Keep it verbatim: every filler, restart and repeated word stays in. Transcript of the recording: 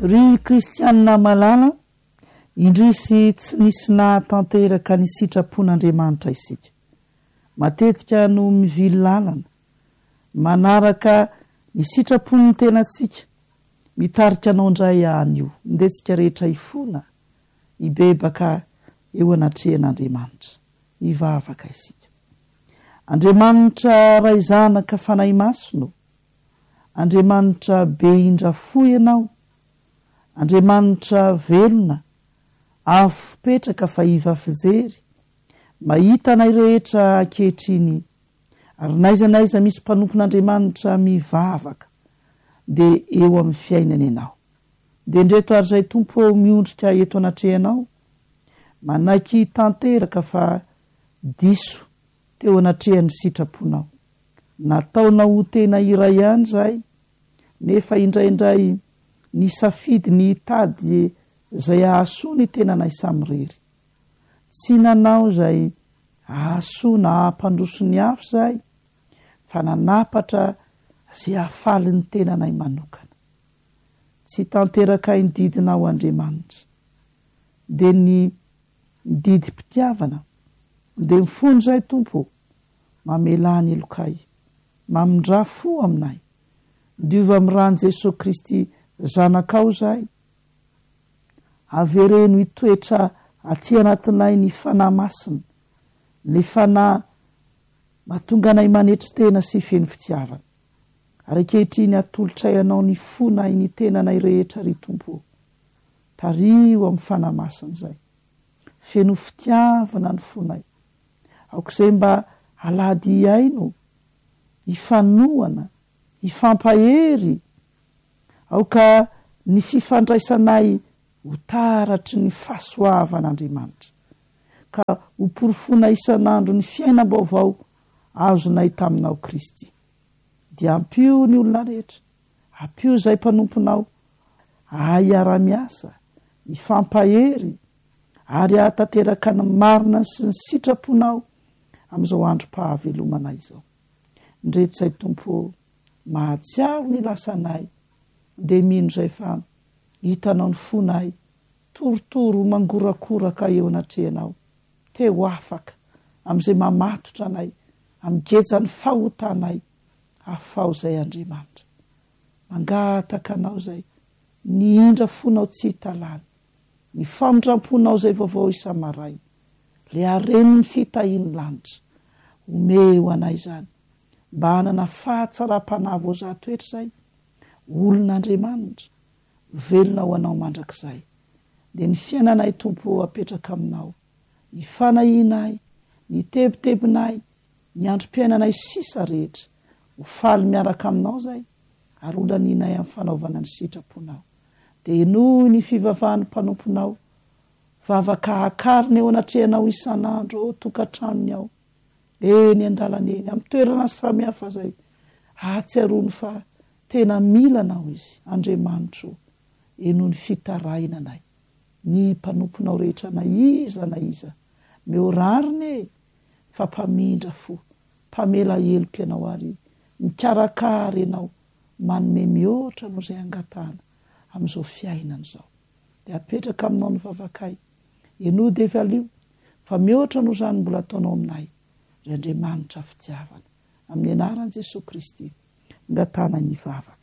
ry kristianina malala indrisy tsy nisy nahatanteraka ny sitrapon'Andriamanitra isika. Matetika no mivily lalana manaraka ny sitrapon'ny tenantsika, mitarika anao indray anio ndetsika rehetra ifona ibebaka eo anatrehan'Andriamanitra, ivavaka isika. Andriamanitra ray zanaka fanahy masino, Andriamanitra be indrafo ianao, Andriamanitra velona, afo petraka fa iva fijery, mahita anay rehetra ankehitriny, ary naiza naiza misy mpanompon'Andriamanitra mivavaka dia eo amin'ny fiainana ianao. Dia ndreto ary zay tompo miondrika eto anatrehanao, manaiky tanteraka fa diso teo anatrehan'ny sitraponao. Nataonao ho tena iray ihany zay, nefa indraindray ny safidy ny tady zay ahasoa ny tenanay samirery. Tsy nanao zay ahasoa na ahampandroso ny afo zay, fa nanapatra zay ahafaly ny tenanay manokana. Tsy tanteraka ny didinao Andriamanitra, dia ny didim-pitiavana, dia mifony zay tompo, mamelany elokay, mamindra fo aminay, diova amin'rany Jesosy Kristy zanakao zay, avereno itoetra aty anatinay ny fanahy masina, ny fanahy mahatonga anay manetry tena sy feno fitiavana. Ary ankehitriny atolotray anao ny fonay ny tenanay rehetra ry tompo, tario amin'ny fanahy masina zay, feno fitiavana ny fonay, aok'izay mba alady iaino, ifanoana, ifampahery, aoka ny fifandraisanay ho taratry ny fahasoavan'Andriamanitra, ka ho porofona isan'andro ny fiainam-baovao azonay taminao Kristy. Dia ampio ny olona rehetra, ampio zay mpanomponao, ahara-miasa, ifampahery, ary ahatateraka ny marina sy ny sitraponao amin'izao androm-pahavelomanay izao. Ndreto zay tompo, mahatsiaro ny lasanay, dia mino zay fa hitanao ny fonay torotoro mangorakoraka eo anatrehanao, teo afaka amin'izay mamatotra anay, amigejany fahotanay, afao zay Andriamanitra. Mangataka anao zay, ny indra fonao tsy hitalany, ny famindramponao zay vaovao isamaray, le areno ny fitahiany lanitra, omeo anay zany, mba hanana fahatsara-panavo ao za toetra zay, olon'Andriamanitra, velona ho anao mandrakizay. Dia ny fiainanay tompo apetraka aminao, ny fanahinay, ny tebotebonay, ny androm-piainanay sisa rehetra, ho faly miaraka aminao zay, ary olaninay amin'ny fanaovana ny sitraponao. Dia enoy ny fivavahan'ny mpanomponao, vavaka hakariny eo anatrehanao isan'andro o tokantranony ao, eny andalana eny, amin'ny toerana samihafa zay, ahatsiarony fa tena milanao izy, Andriamanitra, enoy ny fitarainanay, ny mpanomponao rehetra na iza na iza, meorariny fa mpamindra fo, mpamela heloka ianao ary mikarakara ianao, manome mihoatra no zay angatana amin'izao fiainana zao. Dia apetraka aminao ny vavakay, enoy dia valio, fa mihoatra no zany mbola ataonao aminay, ry Andriamanitra fitiavana, amin'ny anaran'i Jesosy Kristy, ngatana ny vavaka.